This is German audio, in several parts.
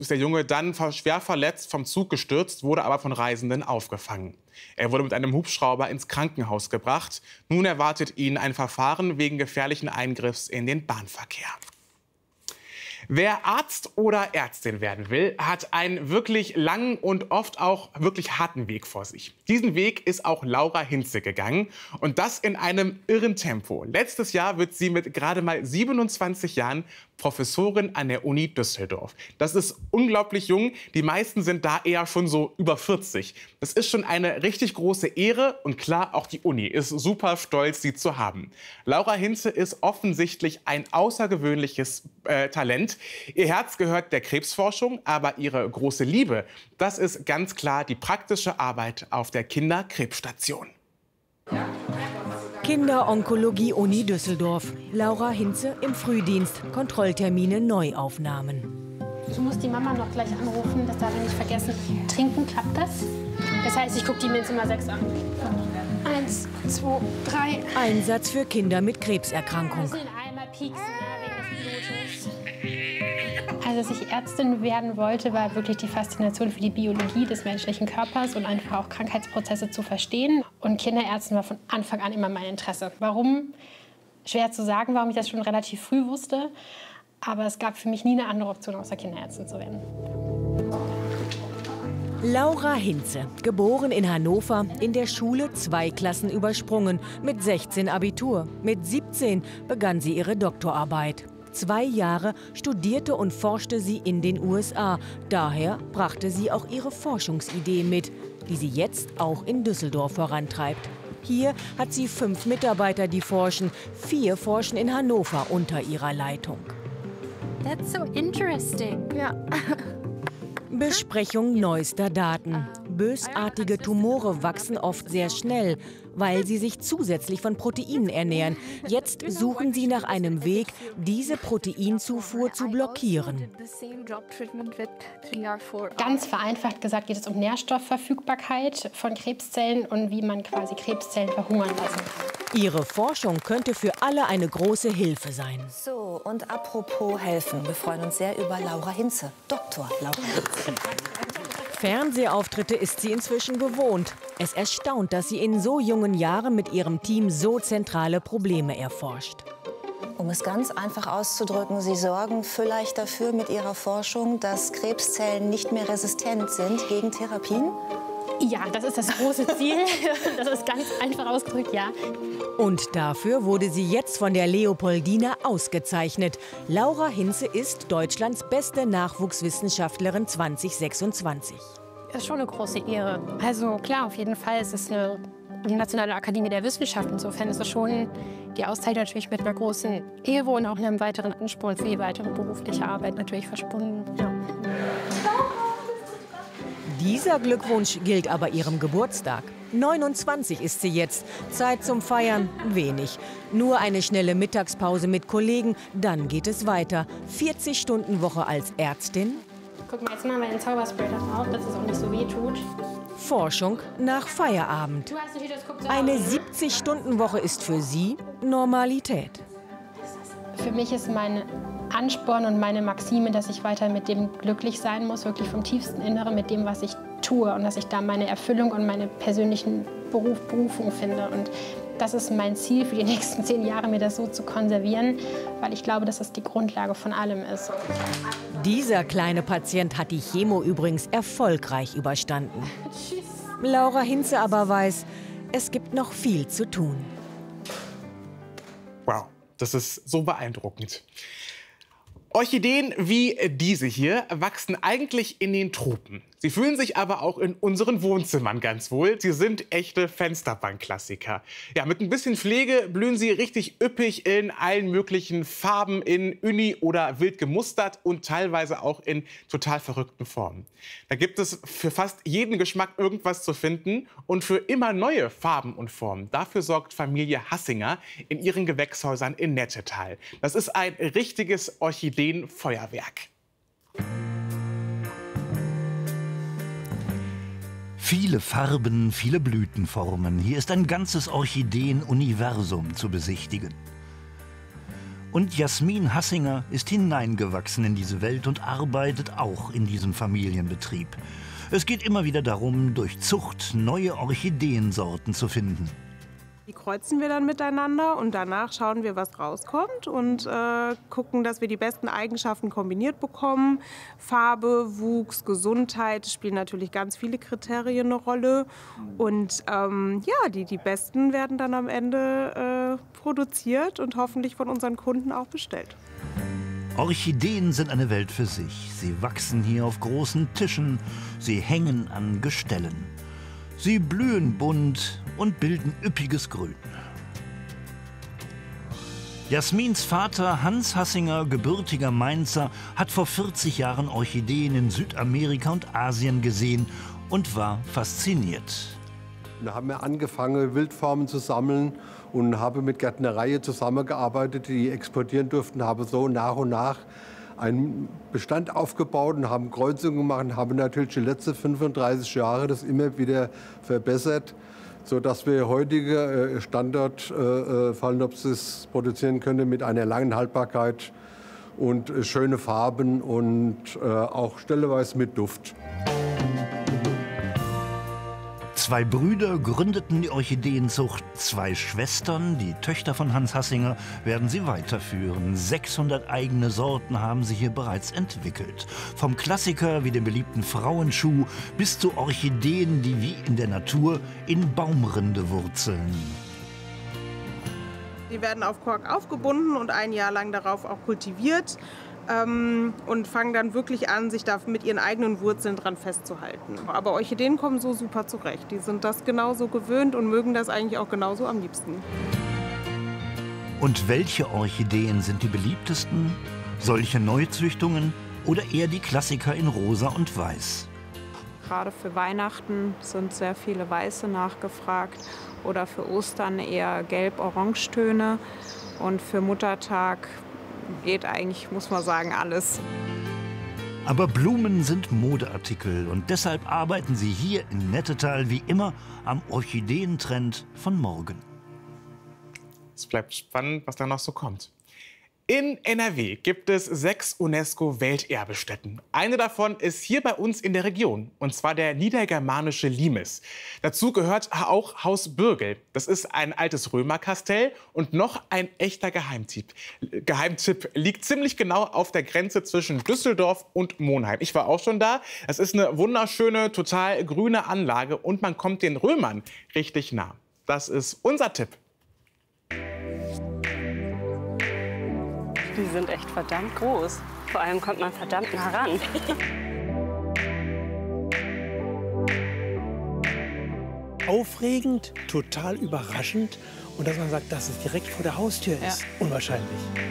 ist der Junge dann schwer verletzt vom Zug gestürzt, wurde aber von Reisenden aufgefangen. Er wurde mit einem Hubschrauber ins Krankenhaus gebracht. Nun erwartet ihn ein Verfahren wegen gefährlichen Eingriffs in den Bahnverkehr. Wer Arzt oder Ärztin werden will, hat einen wirklich langen und oft auch wirklich harten Weg vor sich. Diesen Weg ist auch Laura Hinze gegangen und das in einem irren Tempo. Letztes Jahr wird sie mit gerade mal 27 Jahren Professorin an der Uni Düsseldorf. Das ist unglaublich jung. Die meisten sind da eher schon so über 40. Das ist schon eine richtig große Ehre und klar, auch die Uni ist super stolz, sie zu haben. Laura Hinze ist offensichtlich ein außergewöhnliches Talent. Ihr Herz gehört der Krebsforschung, aber ihre große Liebe, das ist ganz klar die praktische Arbeit auf der Kinderkrebsstation. Kinderonkologie Uni Düsseldorf. Laura Hinze im Frühdienst. Kontrolltermine, Neuaufnahmen. Ich muss die Mama noch gleich anrufen, das darf ich nicht vergessen. Trinken, klappt das? Das heißt, ich gucke die mir ins Zimmer 6 an. 1, 2, 3. Einsatz für Kinder mit Krebserkrankung. Wir müssen einmal pieksen, wegen des Blutes. Also, dass ich Ärztin werden wollte, war wirklich die Faszination für die Biologie des menschlichen Körpers und einfach auch Krankheitsprozesse zu verstehen. Und Kinderärztin war von Anfang an immer mein Interesse. Warum? Schwer zu sagen, warum ich das schon relativ früh wusste. Aber es gab für mich nie eine andere Option, außer Kinderärztin zu werden. Laura Hinze, geboren in Hannover, in der Schule 2 Klassen übersprungen, mit 16 Abitur. Mit 17 begann sie ihre Doktorarbeit. 2 Jahre studierte und forschte sie in den USA. Daher brachte sie auch ihre Forschungsidee mit, die sie jetzt auch in Düsseldorf vorantreibt. Hier hat sie 5 Mitarbeiter, die forschen. 4 forschen in Hannover unter ihrer Leitung. That's so interesting. Ja. Besprechung neuester Daten. Bösartige Tumore wachsen oft sehr schnell, weil sie sich zusätzlich von Proteinen ernähren. Jetzt suchen sie nach einem Weg, diese Proteinzufuhr zu blockieren. Ganz vereinfacht gesagt geht es um Nährstoffverfügbarkeit von Krebszellen und wie man quasi Krebszellen verhungern lassen kann. Ihre Forschung könnte für alle eine große Hilfe sein. So, und apropos helfen, wir freuen uns sehr über Laura Hinze, Dr. Laura Hinze. Fernsehauftritte ist sie inzwischen gewohnt. Es erstaunt, dass sie in so jungen Jahren mit ihrem Team so zentrale Probleme erforscht. Um es ganz einfach auszudrücken, Sie sorgen vielleicht dafür mit Ihrer Forschung, dass Krebszellen nicht mehr resistent sind gegen Therapien? Ja, das ist das große Ziel. Das ist ganz einfach ausgedrückt, ja. Und dafür wurde sie jetzt von der Leopoldina ausgezeichnet. Laura Hinze ist Deutschlands beste Nachwuchswissenschaftlerin 2026. Das ist schon eine große Ehre. Also klar, auf jeden Fall. Es ist eine Nationale Akademie der Wissenschaften. Insofern ist es schon die Auszeichnung natürlich mit einer großen Ehre und auch einem weiteren Ansporn für die weitere berufliche Arbeit natürlich verbunden. Ja. Dieser Glückwunsch gilt aber ihrem Geburtstag. 29 ist sie jetzt. Zeit zum Feiern wenig. Nur eine schnelle Mittagspause mit Kollegen, dann geht es weiter. 40-Stunden-Woche als Ärztin. Guck mal, jetzt machen wir den Zauberspray drauf, dass es auch nicht so weh tut. Forschung nach Feierabend. Du hast natürlich das Guck Eine 70-Stunden-Woche ist für sie Normalität. Für mich ist mein Ansporn und meine Maxime, dass ich weiter mit dem glücklich sein muss, wirklich vom tiefsten Inneren mit dem, was ich tue und dass ich da meine Erfüllung und meine persönlichen Berufung finde. Und das ist mein Ziel für die nächsten 10 Jahre, mir das so zu konservieren, weil ich glaube, dass das die Grundlage von allem ist. Dieser kleine Patient hat die Chemo übrigens erfolgreich überstanden. Laura Hinze aber weiß, es gibt noch viel zu tun. Wow, das ist so beeindruckend. Orchideen wie diese hier wachsen eigentlich in den Tropen. Sie fühlen sich aber auch in unseren Wohnzimmern ganz wohl. Sie sind echte Fensterbankklassiker. Ja, mit ein bisschen Pflege blühen sie richtig üppig in allen möglichen Farben, in uni oder wild gemustert und teilweise auch in total verrückten Formen. Da gibt es für fast jeden Geschmack irgendwas zu finden und für immer neue Farben und Formen. Dafür sorgt Familie Hassinger in ihren Gewächshäusern in Nettetal. Das ist ein richtiges Orchideenfeuerwerk. Viele Farben, viele Blütenformen. Hier ist ein ganzes Orchideenuniversum zu besichtigen. Und Jasmin Hassinger ist hineingewachsen in diese Welt und arbeitet auch in diesem Familienbetrieb. Es geht immer wieder darum, durch Zucht neue Orchideensorten zu finden. Die kreuzen wir dann miteinander und danach schauen wir, was rauskommt und gucken, dass wir die besten Eigenschaften kombiniert bekommen. Farbe, Wuchs, Gesundheit spielen natürlich ganz viele Kriterien eine Rolle. Und ja, die besten werden dann am Ende produziert und hoffentlich von unseren Kunden auch bestellt. Orchideen sind eine Welt für sich. Sie wachsen hier auf großen Tischen, sie hängen an Gestellen. Sie blühen bunt und bilden üppiges Grün. Jasmins Vater Hans Hassinger, gebürtiger Mainzer, hat vor 40 Jahren Orchideen in Südamerika und Asien gesehen und war fasziniert. Da haben wir angefangen, Wildformen zu sammeln und habe mit Gärtnereien zusammengearbeitet, die exportieren durften, habe so nach und nach einen Bestand aufgebaut und haben Kreuzungen gemacht und haben natürlich die letzten 35 Jahre das immer wieder verbessert, sodass wir heutige Standard Phalaenopsis produzieren können mit einer langen Haltbarkeit und schöne Farben und auch stellenweise mit Duft. 2 Brüder gründeten die Orchideenzucht, 2 Schwestern, die Töchter von Hans Hassinger, werden sie weiterführen. 600 eigene Sorten haben sie hier bereits entwickelt. Vom Klassiker wie dem beliebten Frauenschuh bis zu Orchideen, die wie in der Natur in Baumrinde wurzeln. Die werden auf Kork aufgebunden und ein Jahr lang darauf auch kultiviert. Und fangen dann wirklich an, sich da mit ihren eigenen Wurzeln dran festzuhalten. Aber Orchideen kommen so super zurecht. Die sind das genauso gewöhnt und mögen das eigentlich auch genauso am liebsten. Und welche Orchideen sind die beliebtesten? Solche Neuzüchtungen oder eher die Klassiker in Rosa und Weiß? Gerade für Weihnachten sind sehr viele Weiße nachgefragt oder für Ostern eher Gelb-Orangetöne und für Muttertag geht eigentlich, muss man sagen, alles. Aber Blumen sind Modeartikel und deshalb arbeiten sie hier in Nettetal wie immer am Orchideentrend von morgen. Es bleibt spannend, was da noch so kommt. In NRW gibt es 6 UNESCO-Welterbestätten. Eine davon ist hier bei uns in der Region, und zwar der niedergermanische Limes. Dazu gehört auch Haus Bürgel. Das ist ein altes Römerkastell und noch ein echter Geheimtipp. Liegt ziemlich genau auf der Grenze zwischen Düsseldorf und Monheim. Ich war auch schon da. Es ist eine wunderschöne, total grüne Anlage und man kommt den Römern richtig nah. Das ist unser Tipp. Die sind echt verdammt groß. Vor allem kommt man verdammt nah ran. Aufregend, total überraschend. Und dass man sagt, dass es direkt vor der Haustür ist. Unwahrscheinlich.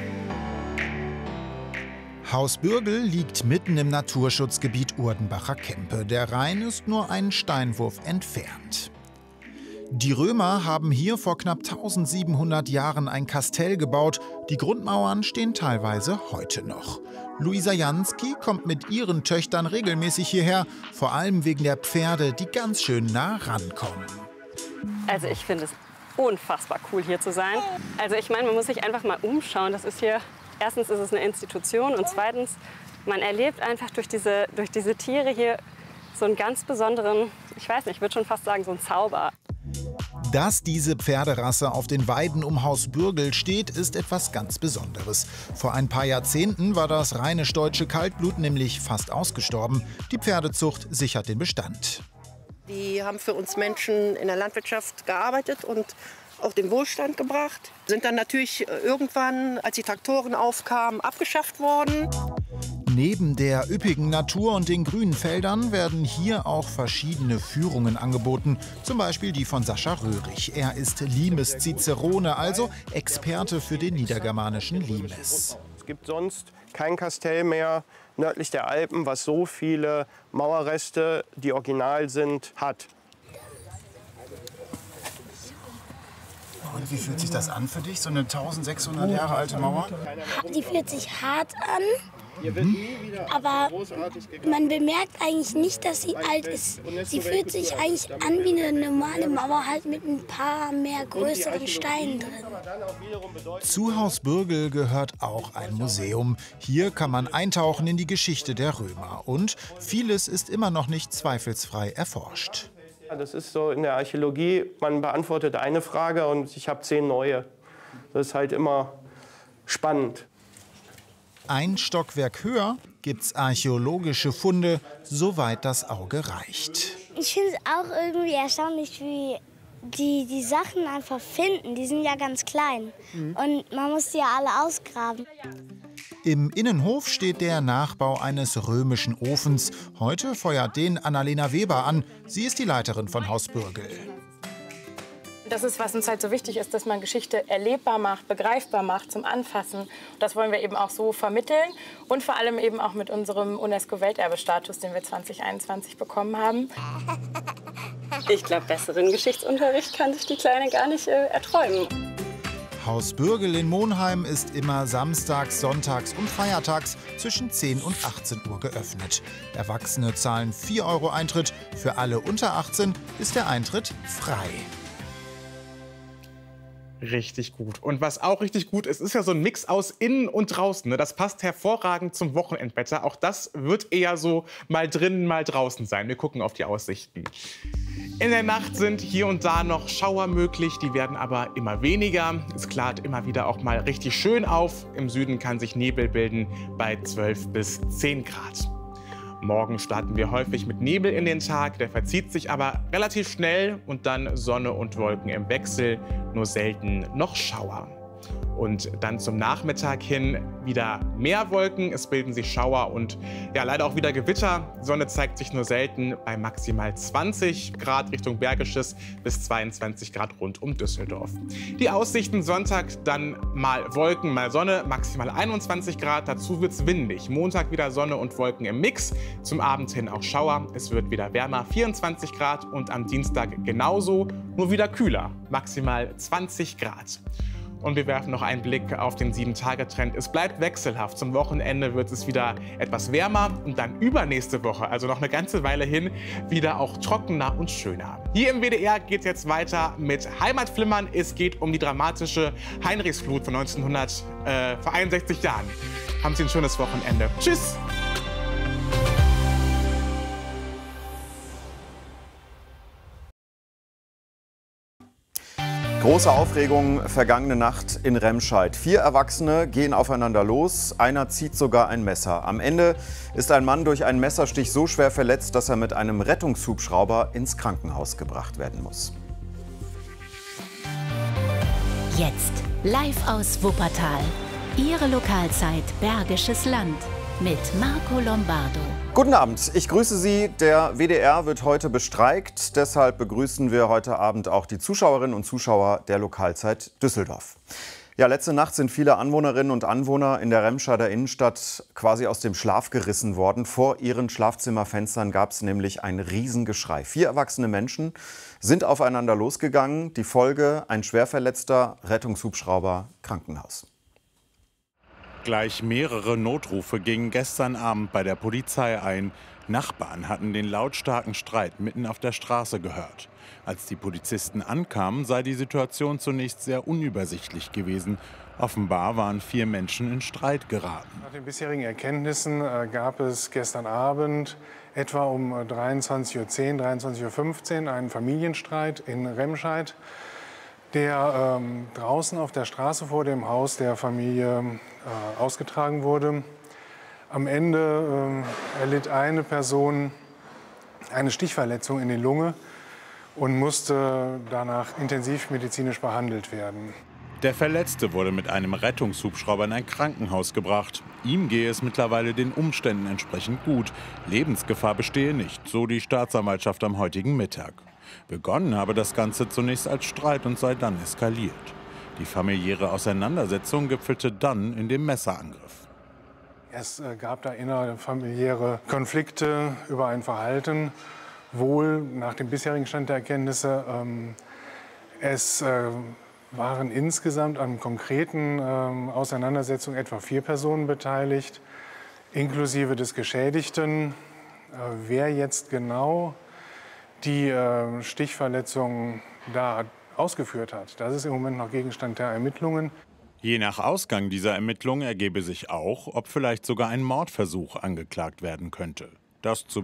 Haus Bürgel liegt mitten im Naturschutzgebiet Urdenbacher Kempe. Der Rhein ist nur einen Steinwurf entfernt. Die Römer haben hier vor knapp 1700 Jahren ein Kastell gebaut. Die Grundmauern stehen teilweise heute noch. Luisa Jansky kommt mit ihren Töchtern regelmäßig hierher, vor allem wegen der Pferde, die ganz schön nah rankommen. Also ich finde es unfassbar cool, hier zu sein. Also ich meine, man muss sich einfach mal umschauen. Das ist hier, erstens ist es eine Institution und zweitens, man erlebt einfach durch diese Tiere hier so einen ganz besonderen, ich weiß nicht, ich würde schon fast sagen, so einen Zauber. Dass diese Pferderasse auf den Weiden um Haus Bürgel steht, ist etwas ganz Besonderes. Vor ein paar Jahrzehnten war das rheinisch-deutsche Kaltblut nämlich fast ausgestorben. Die Pferdezucht sichert den Bestand. Die haben für uns Menschen in der Landwirtschaft gearbeitet und auch den Wohlstand gebracht. Sind dann natürlich irgendwann, als die Traktoren aufkamen, abgeschafft worden. Neben der üppigen Natur und den grünen Feldern werden hier auch verschiedene Führungen angeboten. Zum Beispiel die von Sascha Röhrig. Er ist Limes Cicerone, also Experte für den niedergermanischen Limes. Es gibt sonst kein Kastell mehr nördlich der Alpen, was so viele Mauerreste, die original sind, hat. Und wie fühlt sich das an für dich, so eine 1600 Jahre alte Mauer? Die fühlt sich hart an, Aber man bemerkt eigentlich nicht, dass sie alt ist. Sie fühlt sich eigentlich an wie eine normale Mauer, halt mit ein paar mehr größeren Steinen drin. Zu Haus Bürgel gehört auch ein Museum. Hier kann man eintauchen in die Geschichte der Römer. Und vieles ist immer noch nicht zweifelsfrei erforscht. Das ist so in der Archäologie, man beantwortet eine Frage und ich habe 10 neue. Das ist halt immer spannend. Ein Stockwerk höher gibt's archäologische Funde, soweit das Auge reicht. Ich finde es auch irgendwie erstaunlich, wie die Sachen einfach finden. Die sind ja ganz klein und man muss die ja alle ausgraben. Im Innenhof steht der Nachbau eines römischen Ofens. Heute feuert den Annalena Weber an. Sie ist die Leiterin von Haus Bürgel. Das ist, was uns halt so wichtig ist, dass man Geschichte erlebbar macht, begreifbar macht, zum Anfassen. Das wollen wir eben auch so vermitteln und vor allem eben auch mit unserem UNESCO-Welterbestatus, den wir 2021 bekommen haben. Ich glaube, besseren Geschichtsunterricht kann sich die Kleine gar nicht erträumen. Haus Bürgel in Monheim ist immer samstags, sonntags und feiertags zwischen 10 und 18 Uhr geöffnet. Erwachsene zahlen 4 € Eintritt, für alle unter 18 ist der Eintritt frei. Richtig gut. Und was auch richtig gut ist, ist ja so ein Mix aus innen und draußen. Ne? Das passt hervorragend zum Wochenendwetter. Auch das wird eher so mal drinnen, mal draußen sein. Wir gucken auf die Aussichten. In der Nacht sind hier und da noch Schauer möglich, die werden aber immer weniger. Es klart immer wieder auch mal richtig schön auf. Im Süden kann sich Nebel bilden bei 12 bis 10 Grad. Morgen starten wir häufig mit Nebel in den Tag, der verzieht sich aber relativ schnell und dann Sonne und Wolken im Wechsel, nur selten noch Schauer. Und dann zum Nachmittag hin wieder mehr Wolken, es bilden sich Schauer und ja, leider auch wieder Gewitter. Die Sonne zeigt sich nur selten bei maximal 20 Grad Richtung Bergisches bis 22 Grad rund um Düsseldorf. Die Aussichten Sonntag dann mal Wolken, mal Sonne, maximal 21 Grad. Dazu wird es windig. Montag wieder Sonne und Wolken im Mix, zum Abend hin auch Schauer. Es wird wieder wärmer, 24 Grad und am Dienstag genauso, nur wieder kühler, maximal 20 Grad. Und wir werfen noch einen Blick auf den 7-Tage-Trend. Es bleibt wechselhaft. Zum Wochenende wird es wieder etwas wärmer und dann übernächste Woche, also noch eine ganze Weile hin, wieder auch trockener und schöner. Hier im WDR geht es jetzt weiter mit Heimatflimmern. Es geht um die dramatische Heinrichsflut von 1961 Jahren. Haben Sie ein schönes Wochenende. Tschüss! Große Aufregung vergangene Nacht in Remscheid. 4 Erwachsene gehen aufeinander los, einer zieht sogar ein Messer. Am Ende ist ein Mann durch einen Messerstich so schwer verletzt, dass er mit einem Rettungshubschrauber ins Krankenhaus gebracht werden muss. Jetzt live aus Wuppertal. Ihre Lokalzeit Bergisches Land mit Marco Lombardo. Guten Abend, ich grüße Sie. Der WDR wird heute bestreikt. Deshalb begrüßen wir heute Abend auch die Zuschauerinnen und Zuschauer der Lokalzeit Düsseldorf. Ja, letzte Nacht sind viele Anwohnerinnen und Anwohner in der Remscheider Innenstadt quasi aus dem Schlaf gerissen worden. Vor ihren Schlafzimmerfenstern gab es nämlich ein Riesengeschrei. 4 erwachsene Menschen sind aufeinander losgegangen. Die Folge: ein Schwerverletzter, Rettungshubschrauber, Krankenhaus. Gleich mehrere Notrufe gingen gestern Abend bei der Polizei ein. Nachbarn hatten den lautstarken Streit mitten auf der Straße gehört. Als die Polizisten ankamen, sei die Situation zunächst sehr unübersichtlich gewesen. Offenbar waren 4 Menschen in Streit geraten. Nach den bisherigen Erkenntnissen gab es gestern Abend etwa um 23:10 Uhr, 23:15 Uhr einen Familienstreit in Remscheid, der draußen auf der Straße vor dem Haus der Familie ausgetragen wurde. Am Ende erlitt eine Person eine Stichverletzung in die Lunge und musste danach intensivmedizinisch behandelt werden. Der Verletzte wurde mit einem Rettungshubschrauber in ein Krankenhaus gebracht. Ihm gehe es mittlerweile den Umständen entsprechend gut. Lebensgefahr bestehe nicht, so die Staatsanwaltschaft am heutigen Mittag. Begonnen habe das Ganze zunächst als Streit und sei dann eskaliert. Die familiäre Auseinandersetzung gipfelte dann in dem Messerangriff. Es gab da innerfamiliäre Konflikte über ein Verhalten. Wohl nach dem bisherigen Stand der Erkenntnisse, es waren insgesamt an konkreten Auseinandersetzungen etwa 4 Personen beteiligt. inklusive des Geschädigten. Wer jetzt genau die Stichverletzungen da ausgeführt hat, das ist im Moment noch Gegenstand der Ermittlungen. Je nach Ausgang dieser Ermittlungen ergebe sich auch, ob vielleicht sogar ein Mordversuch angeklagt werden könnte. Das zu